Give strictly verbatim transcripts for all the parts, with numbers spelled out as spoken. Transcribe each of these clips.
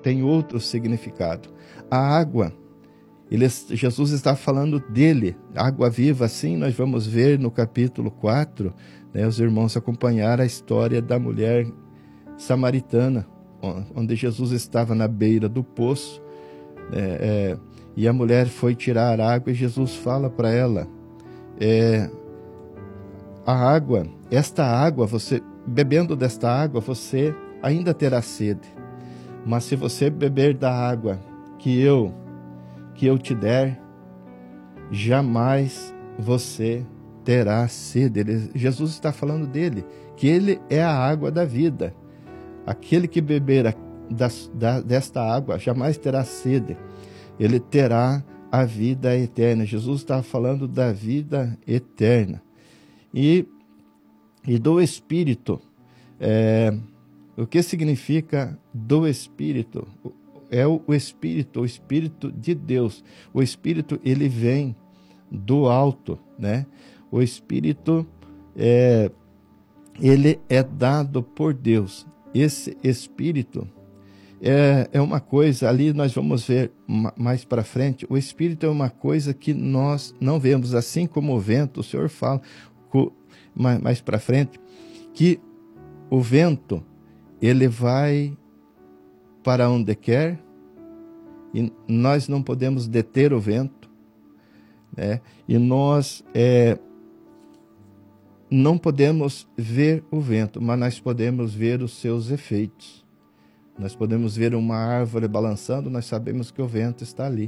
tem outro significado. A água, ele, Jesus está falando dele, água viva. Assim nós vamos ver no capítulo quatro, né, os irmãos acompanharam a história da mulher samaritana, onde Jesus estava na beira do poço, é, é, e a mulher foi tirar água, e Jesus fala para ela, é, a água, esta água, você bebendo desta água, você ainda terá sede, mas se você beber da água que eu, que eu te der, jamais você terá sede. Ele, Jesus está falando dele, que ele é a água da vida. Aquele que beber da, da, desta água jamais terá sede, ele terá a vida eterna. Jesus está falando da vida eterna. E, e do Espírito, é, o que significa do Espírito? É o, o Espírito, o Espírito de Deus. O Espírito, ele vem do alto, né? O Espírito, é, ele é dado por Deus. Esse Espírito é, é uma coisa, ali nós vamos ver mais para frente, o Espírito é uma coisa que nós não vemos, assim como o vento. O Senhor fala mais, mais para frente, que o vento, ele vai para onde quer, e nós não podemos deter o vento, né? E nós é, não podemos ver o vento, mas nós podemos ver os seus efeitos. Nós podemos ver uma árvore balançando, nós sabemos que o vento está ali.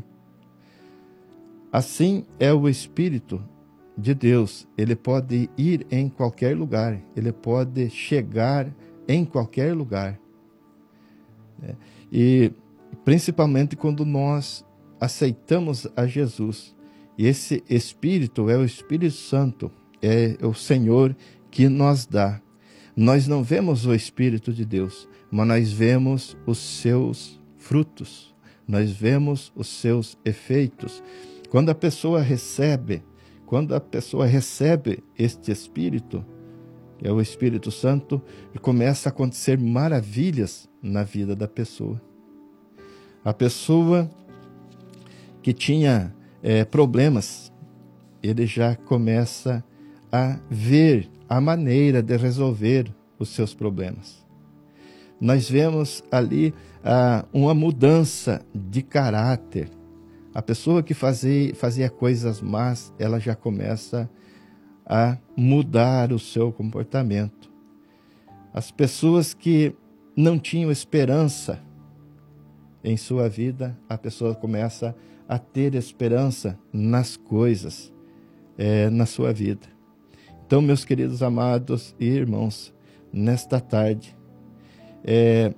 Assim é o Espírito de Deus. Ele pode ir em qualquer lugar, ele pode chegar em qualquer lugar. E principalmente quando nós aceitamos a Jesus. E esse Espírito é o Espírito Santo, é o Senhor que nos dá. Nós não vemos o Espírito de Deus, mas nós vemos os seus frutos, nós vemos os seus efeitos. Quando a pessoa recebe, quando a pessoa recebe este Espírito, que é o Espírito Santo, e começa a acontecer maravilhas na vida da pessoa. A pessoa que tinha é, problemas, ele já começa a ver a maneira de resolver os seus problemas. Nós vemos ali ah, uma mudança de caráter. A pessoa que fazia, fazia coisas más, ela já começa a mudar o seu comportamento. As pessoas que não tinham esperança em sua vida, a pessoa começa a ter esperança nas coisas, é, na sua vida. Então, meus queridos amados e irmãos, nesta tarde, é,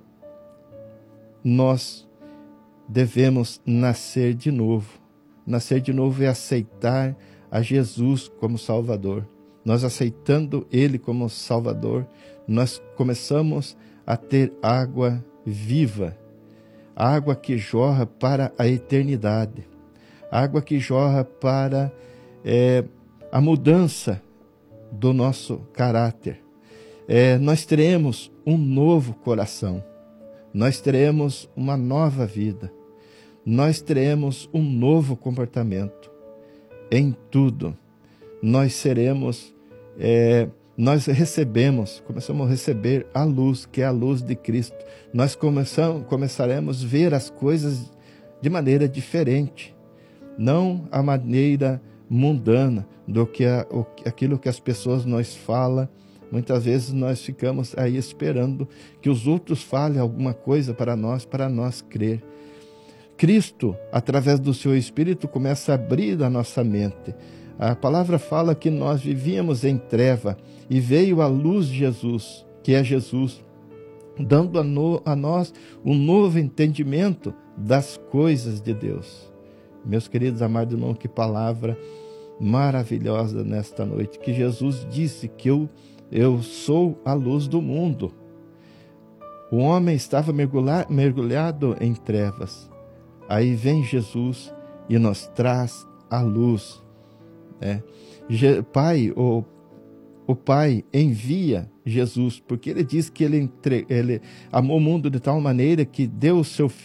nós devemos nascer de novo. Nascer de novo é aceitar a Jesus como Salvador. Nós aceitando Ele como Salvador, nós começamos a ter água viva, água que jorra para a eternidade, água que jorra para é, a mudança do nosso caráter. É, nós teremos um novo coração, nós teremos uma nova vida, nós teremos um novo comportamento. Em tudo, nós seremos, é, nós recebemos, começamos a receber a luz, que é a luz de Cristo. Nós começamos, começaremos a ver as coisas de maneira diferente, não a maneira mundana do que a, o, aquilo que as pessoas nos falam. Muitas vezes nós ficamos aí esperando que os outros falem alguma coisa para nós, para nós crer. Cristo, através do seu Espírito, começa a abrir a nossa mente. A palavra fala que nós vivíamos em treva e veio a luz de Jesus, que é Jesus, dando a, no, a nós um novo entendimento das coisas de Deus. Meus queridos amados irmãos, que palavra maravilhosa nesta noite, que Jesus disse que eu, eu sou a luz do mundo. O homem estava mergulhado, mergulhado em trevas. Aí vem Jesus e nos traz a luz. Né? Pai, o, o Pai envia Jesus, porque ele diz que ele, entre, ele amou o mundo de tal maneira que deu o seu Filho